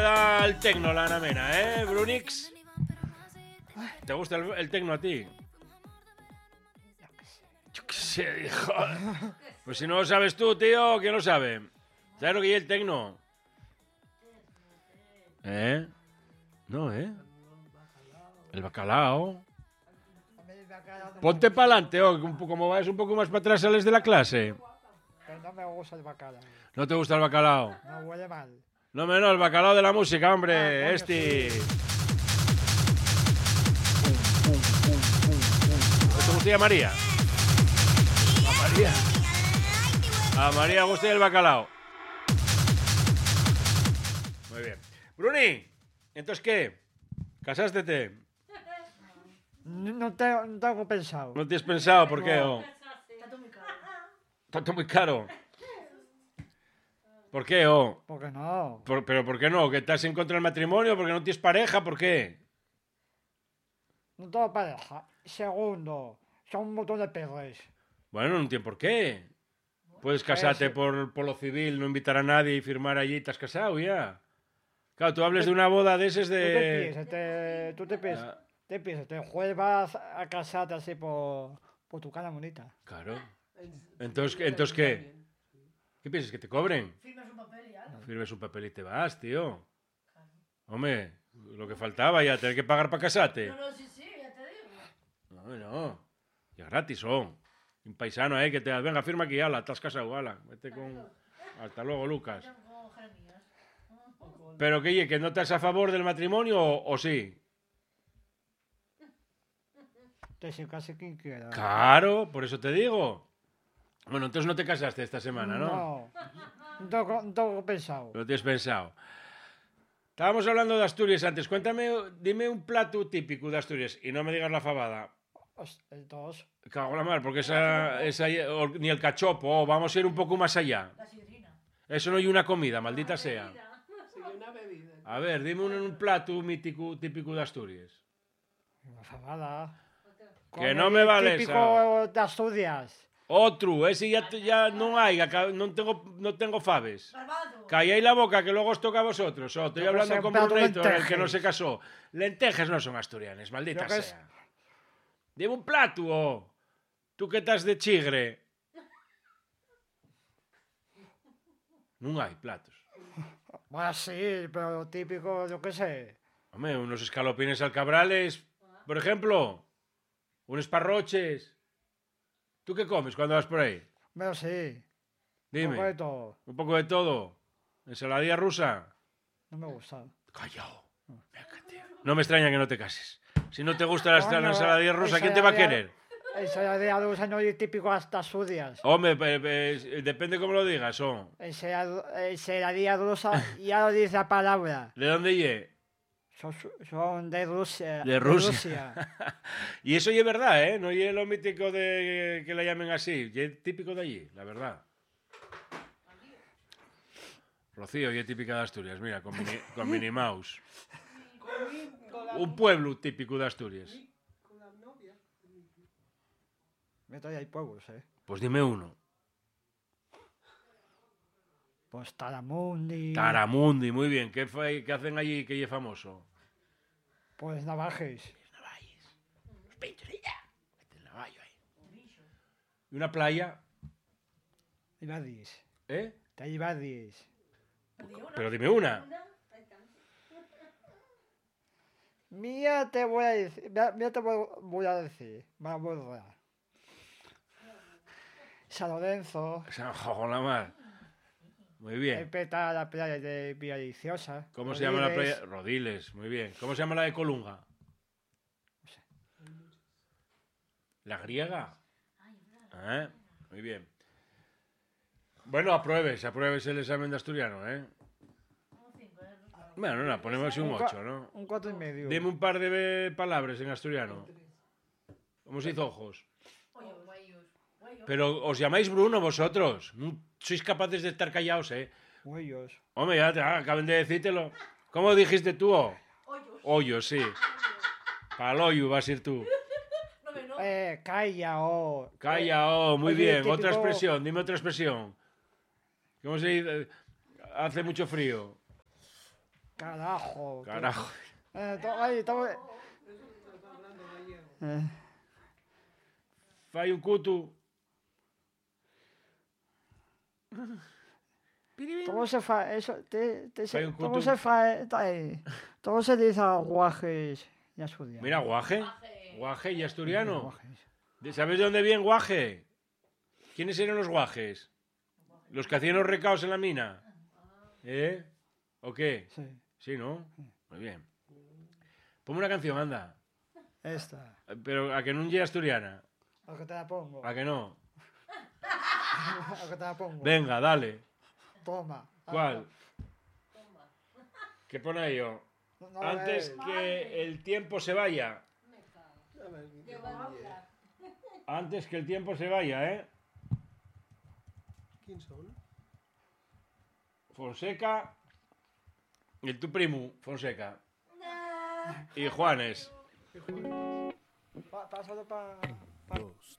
gusta el tecno, la Anamena, ¿eh, Brunix? ¿Te gusta el tecno a ti? Yo qué sé, hijo. Pues si no lo sabes tú, tío, ¿quién lo sabe? ¿Sabes lo que es el tecno? ¿Eh? No, ¿eh? El bacalao. Ponte para adelante, como vas un poco más para atrás, sales de la clase. Pero no me gusta el bacalao. ¿No te gusta el bacalao? No huele mal. No menos, el bacalao de la música, hombre. Coño, Este. sí. ¿Esto gustaría a María? A María. A María gustaría el bacalao. Muy bien. Bruni, ¿entonces qué? ¿Casástete? No tengo pensado. ¿No tienes pensado? ¿Por qué? No. Oh? Está todo muy caro. ¿Por qué? Oh? ¿Por qué no? ¿Pero por qué no? ¿Que estás en contra del matrimonio? ¿Porque no tienes pareja? ¿Por qué? No tengo pareja. Segundo, son un montón de perros. Bueno, no entiendo por qué. Puedes casarte sí. por lo civil, no invitar a nadie y firmar allí y te has casado ya. Claro, tú hables de una boda de ese Tú te piensas, Ah, te piensas, te juegas a casarte así por tu cara bonita. claro. Entonces ¿qué? ¿Qué piensas? ¿Que te cobren? Firmas un papel y algo. Firmes un papel y te vas, tío. Hombre, lo que faltaba ya, tener que pagar para casarte. No, sí, ya te digo. No. Ya gratis son. Un paisano, que te venga, firma aquí, ala, te has casado, ala. Vete con... Hasta luego, Lucas. Con Jeremías. ¿Pero qué, que no estás a favor del matrimonio o sí? Te se case quien quiera. Claro, por eso te digo. Bueno, entonces no te casaste esta semana, ¿no? No tengo pensado. No tienes pensado. Estábamos hablando de Asturias antes. Dime un plato típico de Asturias y no me digas la fabada. El dos. Cago en la mar, porque ni el cachopo, vamos a ir un poco más allá. La sidrina. Eso no hay una comida, maldita sea. Sí, una bebida. A ver, dime un plato mítico típico de Asturias. Una fabada. Que no me vale típico de Asturias. Otro, ese ya no hay, no tengo faves. Garbanzo. Calláis la boca que luego os toca a vosotros. Estoy Yo que hablando sé, con un plato de Bruneito, el que no lentejas. se casó. Lentejas no son asturianes, maldita Yo que sea. Dime un plato, tú que estás de chigre. No hay platos. Bueno, sí, pero típico, yo qué sé. Hombre, unos escalopines alcabrales, por ejemplo. Unos parroches. ¿Tú qué comes cuando vas por ahí? Pero sí. Dime. Un poco de todo. Un poco de todo. ¿Ensaladilla rusa? No me gusta. Callao. No me extraña que no te cases. Si no te gusta la Coño, ensaladilla rusa, ¿quién te va a querer? Ensalada rusa no es típico hasta Asturias. Hombre, depende cómo lo digas, Ensalada rusa, ya lo dice la palabra. ¿De dónde ye? Son de Rusia. De Rusia. Y eso es verdad, ¿eh? No es lo mítico de que la llamen así. Es típico de allí, la verdad. Rocío, y es típica de Asturias, mira, con Minnie Mouse. Un pueblo típico de Asturias. Con la novia. Todavía hay pueblos, ¿eh? Pues dime uno. Pues Taramundi. Taramundi, muy bien. ¿Qué hacen allí que es famoso? Pues Navajes. Los peitos y ya. Mete el navallo ahí. ¿Y una playa? Ibadis. ¿Eh? Te hay Ibadis. Pero dime una. Mira te voy a decir. Mira te voy a decir. Me aburra. San Lorenzo. Joder, la mar. Muy bien. Peta la playa de Villaviciosa. ¿Cómo se llama la playa? Rodiles, muy bien. ¿Cómo se llama la de Colunga? ¿La griega? Muy bien. Bueno, apruebes el examen de asturiano, ¿eh? Bueno, no, ponemos un 8, ¿no? Un 4,5. Dime un par de palabras en asturiano. ¿Cómo se dice ojos? Pero os llamáis Bruno vosotros. No sois capaces de estar callados, ¿eh? Huellos. Hombre, ya acaben de decírtelo. ¿Cómo dijiste tú? Hoyo, sí. Para el hoyo vas a ir tú. Calla o. Calla, muy Oye, bien. típico- Otra expresión, dime otra expresión. ¿Cómo se dice? Hace mucho frío. Carajo. Carajo. Ahí, toma. Está hablando gallego. Fai un cutu. ¿Cómo se fa eso? Fai un ¿Cómo cutu. se fa? ¿Cómo se dice guajes y asturiano? Mira, guaje. Guaje. Guaje y asturiano. Guajes. ¿Sabes de dónde viene guaje? ¿Quiénes eran los guajes? Los que hacían los recaos en la mina. ¿Eh? ¿O qué? Sí, Sí, ¿no? Muy bien. Ponme una canción, anda. esta. Pero a que no llegue asturiana. ¿A que te la pongo? A que no. ¿A que te la pongo? Venga, dale. Toma. ¿Cuál? ¿Qué pone ahí yo? No, Antes que el tiempo se vaya. A ver, ¿Qué va a hablar? Antes que el tiempo se vaya, ¿eh? ¿quién son? Fonseca. Y tu primo, Fonseca. Y Juanes. Pásalo para... Dos,